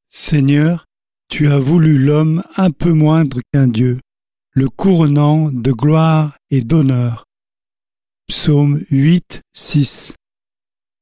Seigneur, tu as voulu l'homme un peu moindre qu'un Dieu, le couronnant de gloire et d'honneur. Psaume 8, 6.